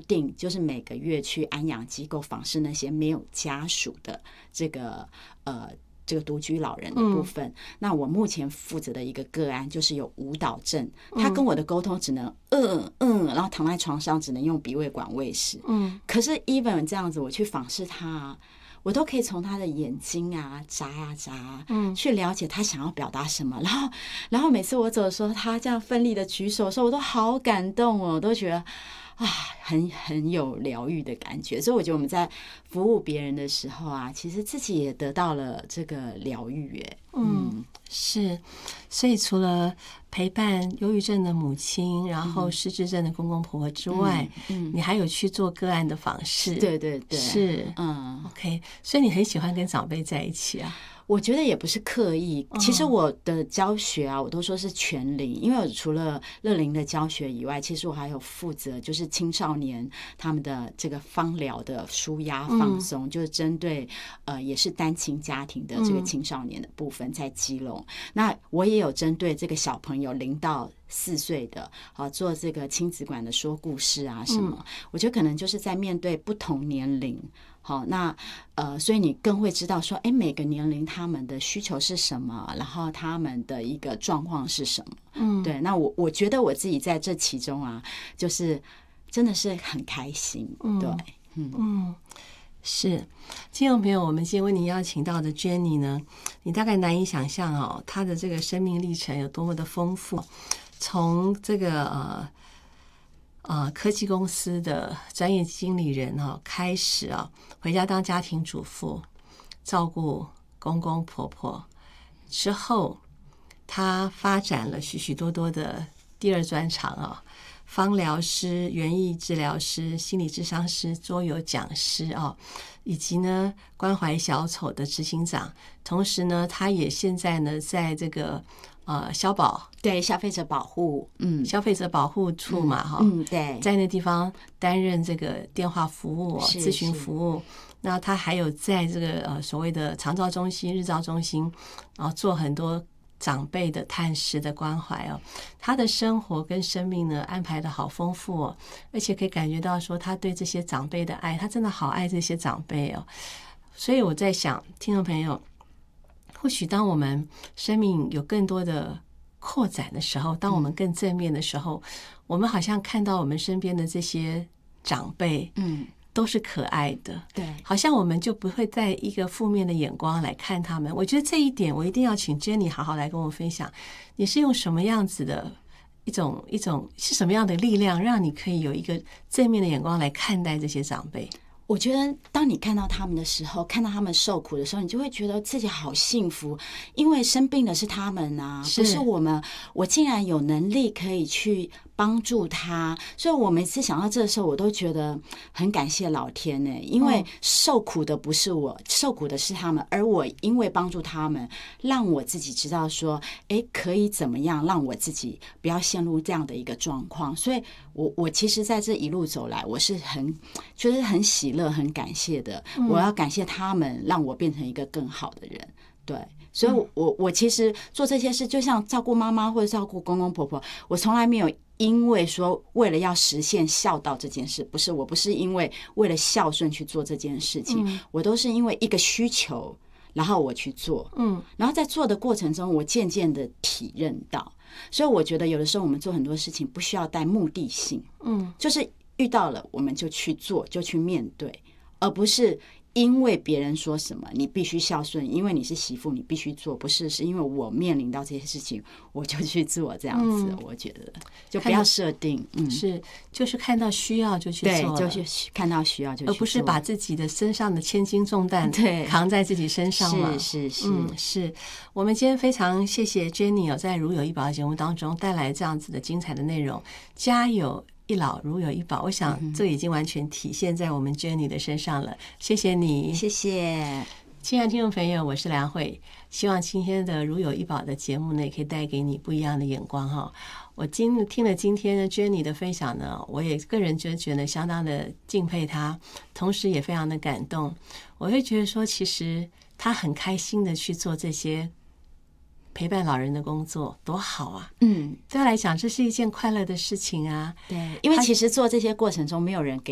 定就是每个月去安养机构访视那些没有家属的这个独居老人的部分。那我目前负责的一个个案就是有舞蹈症，他跟我的沟通只能然后躺在床上只能用鼻胃管喂食。可是 even 这样子我去访视他我都可以从他的眼睛啊眨啊眨去了解他想要表达什么。然后每次我走的时候，他这样奋力的举手的时候，我都好感动哦，我都觉得很有疗愈的感觉。所以我觉得我们在服务别人的时候啊，其实自己也得到了这个疗愈耶。 是。所以除了陪伴忧郁症的母亲，然后失智症的公公婆婆之外，你还有去做个案的访视。 对对对， 是OK。所以你很喜欢跟长辈在一起啊？ 我觉得也不是刻意，其实我的教学啊，我都说是全龄，因为我除了乐龄的教学以外，其实我还有负责就是青少年他们的这个芳疗的舒压放松，就是针对也是单亲家庭的这个青少年的部分在基隆。那我也有针对这个小朋友0到4岁的做这个亲子馆的说故事啊什么。我觉得可能就是在面对不同年龄。好，那所以你更会知道说，每个年龄他们的需求是什么，然后他们的一个状况是什么。对，那我觉得我自己在这其中啊，就是真的是很开心。对， 是。听众朋友，我们今天为您邀请到的 Jenny 呢，你大概难以想象哦，她的这个生命历程有多么的丰富。从这个科技公司的专业经理人开始回家当家庭主妇，照顾公公婆婆之后，他发展了许许多多的第二专长芳疗师、园艺治疗师、心理咨商师、桌游讲师以及呢关怀小丑的执行长。同时呢，他也现在呢在这个消保， 对，消费者保护， 消费者保护处嘛， 对， 在那地方担任这个电话服务、咨询服务。那他还有在这个所谓的长照中心、日照中心，然后做很多长辈的探视的关怀他的生活跟生命呢安排的好丰富而且可以感觉到说他对这些长辈的爱，他真的好爱这些长辈所以我在想，听众朋友，或许当我们生命有更多的扩展的时候，当我们更正面的时候，我们好像看到我们身边的这些长辈都是可爱的。 对， 好像我们就不会带一个负面的眼光来看他们。我觉得这一点我一定要请 Jenny 好好来跟我分享，你是用什么样子的一种是什么样的力量，让你可以有一个正面的眼光来看待这些长辈？ 我觉得当你看到他们的时候，看到他们受苦的时候，你就会觉得自己好幸福，因为生病的是他们啊，不是我们。我竟然有能力可以去帮助他，所以我每次想到这个时候，我都觉得很感谢老天呢，因为受苦的不是我，受苦的是他们，而我因为帮助他们，让我自己知道说，可以怎么样让我自己不要陷入这样的一个状况。所以我其实在这一路走来，我是觉得很喜乐、很感谢的。我要感谢他们，让我变成一个更好的人。对。所以我其实做这些事，就像照顾妈妈或者照顾公公婆婆，我从来没有因为说为了要实现孝道这件事，我不是因为了孝顺去做这件事情，我都是因为一个需求，然后我去做，然后在做的过程中，我渐渐的体认到，所以我觉得有的时候我们做很多事情不需要带目的性，就是遇到了我们就去做，就去面对，而不是因为别人说什么你必须孝顺，因为你是媳妇你必须做，不是，是因为我面临到这些事情我就去做，这样子。我觉得就不要设定， 就是看到需要就去做， 对，就是看到需要就去做， 而不是把自己的身上的千斤重担扛在自己身上嘛。是。我们今天非常谢谢 Jenny 在如有一宝的节目当中带来这样子的精彩的内容，家有一老如有一宝，我想这已经完全体现在我们 Jenny 的身上了。谢谢你， 谢谢。 亲爱的听众朋友，我是梁慧，希望今天的如有一宝的节目呢，也可以带给你不一样的眼光我听了今天的 Jenny 的分享呢，我也个人觉得相当的敬佩她，同时也非常的感动。我会觉得说，其实她很开心的去做这些陪伴老人的工作，多好啊！对他来讲，这是一件快乐的事情啊。 对，因为其实做这些过程中，没有人给